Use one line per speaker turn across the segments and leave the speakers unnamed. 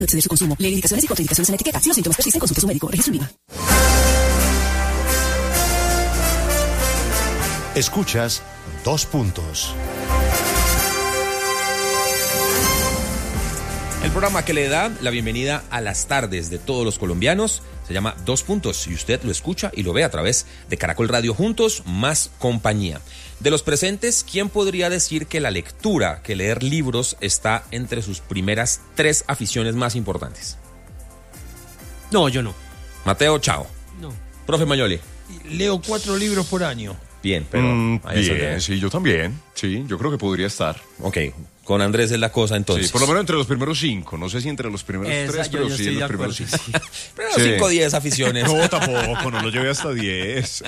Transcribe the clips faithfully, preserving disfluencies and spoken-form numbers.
Exceder su consumo. Lee indicaciones y contraindicaciones en la etiqueta. Si los síntomas persisten, consulte a su médico. Registro IVA.
Escuchas Dos Puntos.
El programa que le da la bienvenida a las tardes de todos los colombianos se llama Dos Puntos y usted lo escucha y lo ve a través de Caracol Radio Juntos más Compañía. De los presentes, ¿quién podría decir que la lectura, que leer libros, está entre sus primeras tres aficiones más importantes?
No, yo no.
Mateo, chao.
No.
Profe Mayoli.
Leo cuatro libros por año.
Bien, pero...
Mm,
ahí eso
bien,
le-
sí, yo también. Sí, yo creo que podría estar.
Ok, con Andrés es la cosa entonces.
Sí, por lo menos entre los primeros cinco. No sé si entre los primeros
Esa,
tres,
yo-
pero
yo
sí
estoy
en los
de
primeros
acuerdo,
cinco.
Pero
Sí.
cinco o diez aficiones.
No, tampoco, no lo llevé hasta diez.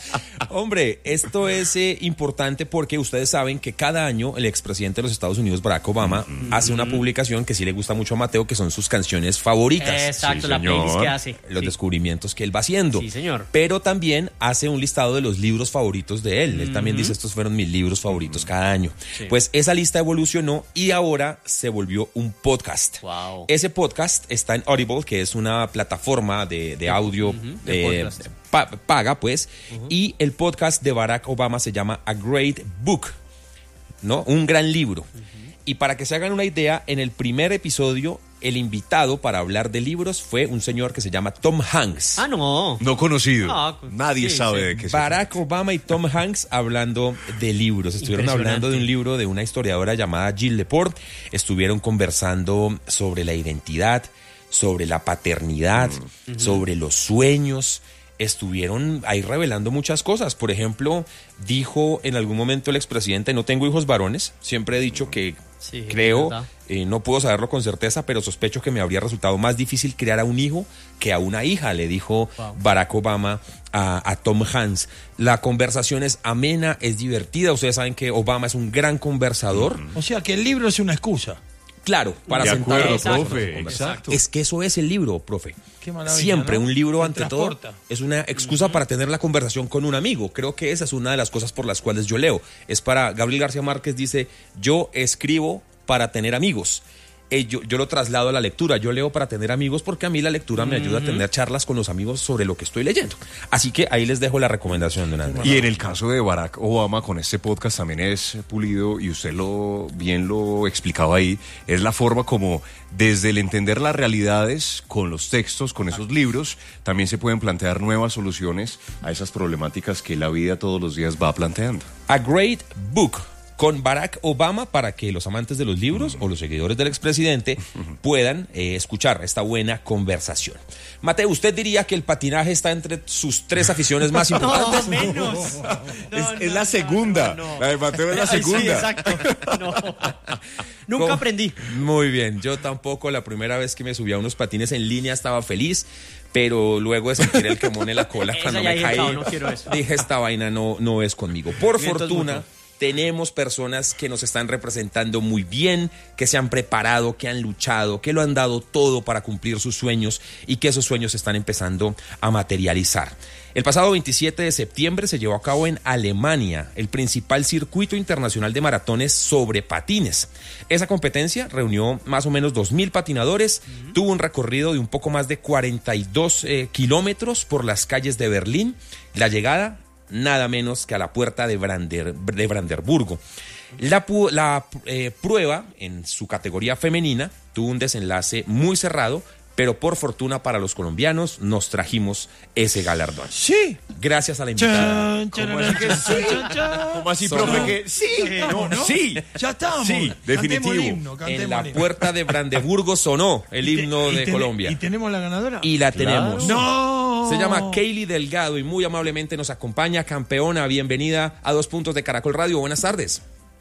Hombre, esto es eh, importante porque ustedes saben que cada año el expresidente de los Estados Unidos, Barack Obama,
Mm.
hace una publicación que sí le gusta mucho a Mateo, que son sus canciones favoritas.
Exacto,
Sí,
la
señor.
playlist que hace.
Los
Sí.
descubrimientos que él va haciendo.
Sí, señor.
Pero también hace un listado de los libros favoritos de él. Él también dice, estos fueron mis libros favoritos cada año.
Sí.
Pues esa lista evolucionó y ahora se volvió un podcast.
Wow.
Ese podcast está en Audible, que es una plataforma de, de audio
de
eh,
podcast.
pa- paga, pues. Y el podcast de Barack Obama se llama A Great Book, ¿no? Un gran libro. Y para que se hagan una idea, en el primer episodio, el invitado para hablar de libros fue un señor que se llama Tom Hanks.
Ah, no.
No conocido.
Ah, pues,
Nadie
sí,
sabe
sí.
de qué se
Barack Obama y Tom Hanks hablando de libros. Estuvieron
Impresionante.
hablando de un libro de una historiadora llamada Jill Lepore. Estuvieron conversando sobre la identidad, sobre la paternidad, sobre los sueños. Estuvieron ahí revelando muchas cosas. Por ejemplo, dijo en algún momento el expresidente, no tengo hijos varones. Siempre he dicho que
Sí,
creo,
verdad.
eh, no puedo saberlo con certeza, pero sospecho que me habría resultado más difícil criar a un hijo que a una hija, le dijo
Wow.
Barack Obama a, a Tom Hanks. La conversación es amena, es divertida. Ustedes saben que Obama es un gran conversador.
O sea que el libro es una excusa.
Claro, para
De
sentar a
acuerdo,
las personas
profe,
a conversar.
exacto.
Es que eso es el libro, profe.
Qué maravilla,
Siempre
¿no?
un libro,
Te
ante
transporta.
todo, es una excusa para tener la conversación con un amigo. Creo que esa es una de las cosas por las cuales yo leo. Es para, Gabriel García Márquez dice, yo escribo para tener amigos. Eh, yo, yo lo traslado a la lectura. Yo leo para tener amigos porque a mí la lectura me ayuda a tener charlas con los amigos sobre lo que estoy leyendo. Así que ahí les dejo la recomendación de Andrés.
Y en el caso de Barack Obama, con este podcast también es pulido, y usted lo bien lo explicaba ahí, es la forma como desde el entender las realidades con los textos, con esos libros, también se pueden plantear nuevas soluciones a esas problemáticas que la vida todos los días va planteando.
A Great Book con Barack Obama, para que los amantes de los libros o los seguidores del expresidente puedan eh, escuchar esta buena conversación. Mateo, ¿usted diría que el patinaje está entre sus tres aficiones más importantes?
No, menos. No,
es,
no,
es la
no,
segunda.
no, no.
La de Mateo es la
Ay,
segunda.
Sí, exacto. No. Nunca
¿Cómo?
aprendí.
Muy bien, yo tampoco. La primera vez que me subí a unos patines en línea estaba feliz, pero luego de sentir el quemón en la cola
Esa
cuando
ya
me
dije,
caí,
chao, no quiero eso.
dije, esta vaina no, no es conmigo. Por
Vientos
fortuna,
mutuos.
tenemos personas que nos están representando muy bien, que se han preparado, que han luchado, que lo han dado todo para cumplir sus sueños y que esos sueños se están empezando a materializar. El pasado veintisiete de septiembre se llevó a cabo en Alemania el principal circuito internacional de maratones sobre patines. Esa competencia reunió más o menos dos mil patinadores, tuvo un recorrido de un poco más de cuarenta y dos eh, kilómetros por las calles de Berlín. La llegada, nada menos que a la puerta de, Brander, de Brandenburgo. La, pu- la eh, prueba en su categoría femenina tuvo un desenlace muy cerrado, pero por fortuna para los colombianos nos trajimos ese galardón.
Sí.
Gracias a la invitada.
Chan,
¿Cómo
chararán,
así que
chan,
sí?
chan, chan.
¿Cómo así,
Sonó.
profe? Que sí,
Estamos, ¿no?
sí.
Ya estamos.
Sí,
Cantemos
definitivo.
el himno, cantemos
En la
el himno.
puerta de Brandeburgo sonó el
Y te-
himno
y
de
ten-
Colombia.
¿Y tenemos la ganadora?
Y la
Claro.
tenemos.
¡No!
Se llama Kaylee Delgado y muy amablemente nos acompaña. Campeona, bienvenida a Dos Puntos de Caracol Radio. Buenas tardes.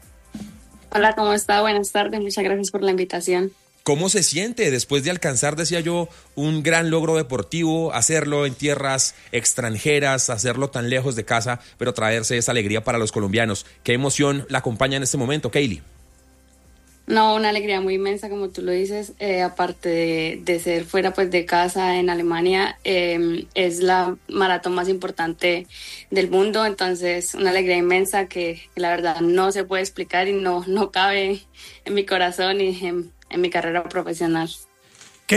Hola, ¿cómo está? Buenas tardes, muchas gracias por la invitación.
¿Cómo se siente después de alcanzar, decía yo, un gran logro deportivo, hacerlo en tierras extranjeras, hacerlo tan lejos de casa, pero traerse esa alegría para los colombianos? ¿Qué emoción la acompaña en este momento, Kaylee?
No, una alegría muy inmensa, como tú lo dices, eh, aparte de, de ser fuera pues de casa en Alemania, eh, es la maratón más importante del mundo, entonces una alegría inmensa que, que la verdad no se puede explicar y no, no cabe en mi corazón y en, en mi carrera profesional.